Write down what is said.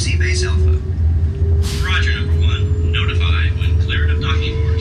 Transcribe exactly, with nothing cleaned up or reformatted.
Sea Base Alpha. Roger, number one. Notify when cleared of docking order.